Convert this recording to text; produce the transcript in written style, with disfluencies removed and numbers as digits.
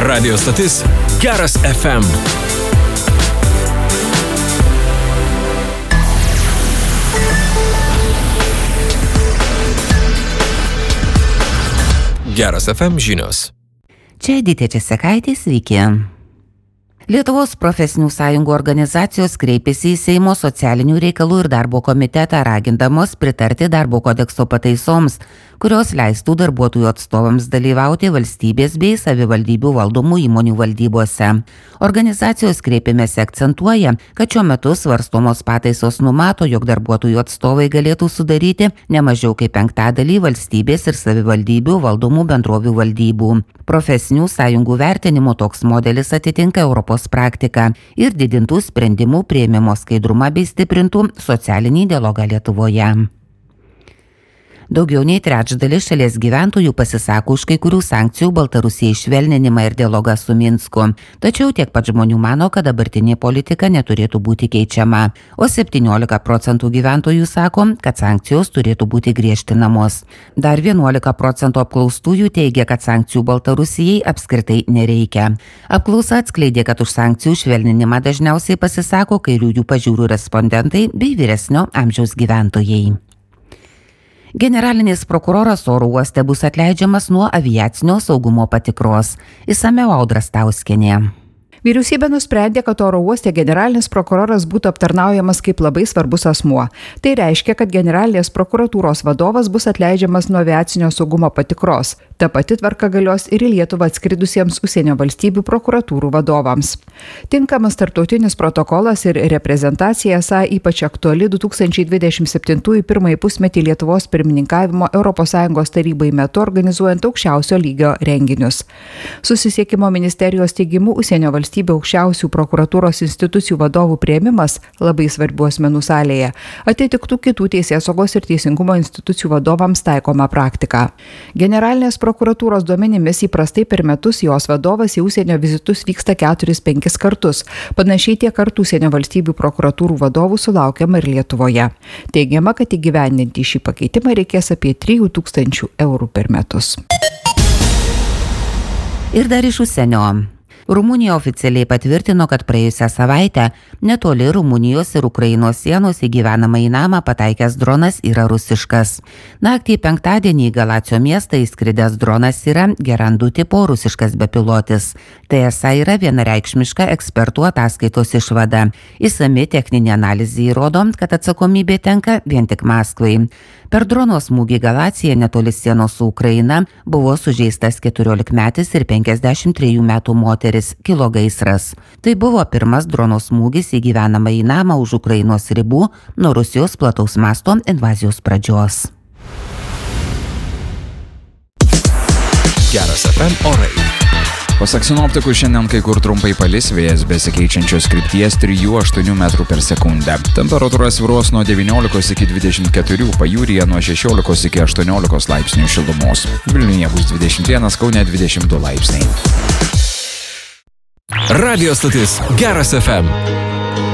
Radio stotis Geras FM. Geras FM žinios. Čia Editė Česekaitė, sveiki. Lietuvos profesinių sąjungų organizacijos kreipėsi į Seimo socialinių reikalų ir darbo komitetą ragindamos pritarti darbo kodekso pataisoms, kurios leistų darbuotojų atstovams dalyvauti valstybės bei savivaldybių valdomų įmonių valdybose. Organizacijos kreipimėse akcentuoja, kad šiuo metu svarstomos pataisos numato, jog darbuotojų atstovai galėtų sudaryti ne mažiau kaip 1/5 valstybės ir savivaldybių valdomų bendrovių valdybų. Profesinių sąjungų vertinimu toks modelis atitinka Europos praktiką ir didintų sprendimų priėmimo skaidrumą bei stiprintų socialinį dialogą Lietuvoje. Daugiau nei trečdalis šalies gyventojų pasisako už kai kurių sankcijų Baltarusijai švelninimą ir dialogą su Minsku. Tačiau tiek pat žmonių mano, kad dabartinė politika neturėtų būti keičiama, o 17% gyventojų sako, kad sankcijos turėtų būti griežtinamos. Dar 11% apklaustųjų teigia, kad sankcijų Baltarusijai apskritai nereikia. Apklausa atskleidė, kad už sankcijų švelninimą dažniausiai pasisako kairiųjų pažiūrų respondentai bei vyresnio amžiaus gyventojai. Generalinis prokuroras oro uoste bus atleidžiamas nuo aviacinio saugumo patikros. Išsamiau Audra Stauskienė. Vyriausybė nusprendė, kad oro uoste generalinis prokuroras būtų aptarnaujamas kaip labai svarbus asmuo. Tai reiškia, kad generalinės prokuratūros vadovas bus atleidžiamas nuo aviacinio saugumo patikros. Ta pati tvarka galios ir į Lietuvą atskridusiems užsienio valstybių prokuratūrų vadovams. Tinkamas tarptautinis protokolas ir reprezentacija esą ypač aktuali 2027 pirmąjį pusmetį Lietuvos pirmininkavimo ES tarybai metu organizuojant aukščiausio lygio renginius. Susisiekimo ministerijos teigimu užsienio valstybių aukščiausių prokuratūros institucijų vadovų priėmimas labai svarbių asmenų salėje atitiktų kitų teisėsaugos ir teisingumo institucijų vadovams taikoma praktika. Generalinės prokuratūros duomenimis įprastai per metus jos vadovas į užsienio vizitus vyksta 4-5 kartus. Panašiai tiek kartų užsienio valstybių prokuratūrų vadovų sulaukiama ir Lietuvoje. Teigiama, kad įgyvendinti šį pakeitimą reikės apie 3 000 eurų per metus. Ir dar iš užsienio. Rumunija oficialiai patvirtino, kad praėjusią savaitę netoli Rumunijos ir Ukrainos sienos į gyvenamąjį namą pataikęs dronas yra rusiškas. Naktį penktadienį į Galacio miestą įskridęs dronas yra Gerandų tipo rusiškas bepilotis. Tai esą yra vienareikšmiška ekspertų ataskaitos išvada. Išsami techninė analizė įrodo, kad atsakomybė tenka vien tik Maskvai. Per drono smūgį Galaciją netoli sienos su Ukraina buvo sužeistas 14-metis ir 53 metų moteris, kilo gaisras. Tai buvo pirmas drono smūgis į gyvenamąjį namą už Ukrainos ribų nuo Rusijos plataus masto invazijos pradžios. Geras FM orai. Pasak sinoptikų, šiandien kai kur trumpai palis, vėjas besikeičiančios krypties 3-8 metrų per sekundę. Temperatūra svyruos nuo 19 iki 24, pajūryje nuo 16 iki 18 laipsnių šilumos. Vilniuje bus 21, Kaune 22 laipsniai. Radio stotis Geras FM.